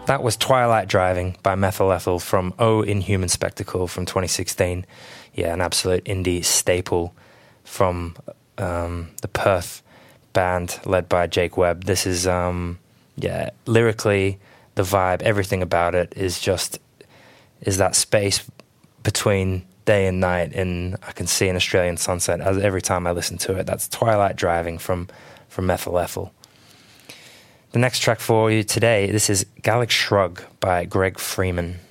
That was Twilight Driving by Methyl Ethel from Oh Inhuman Spectacle from 2016. Yeah, an absolute indie staple from the Perth band led by Jake Webb. This is, lyrically, the vibe, everything about it is that space between day and night, and I can see an Australian sunset every time I listen to it. That's Twilight Driving from Methyl Ethel. The next track for you today, this is Gallic Shrug by Greg Freeman.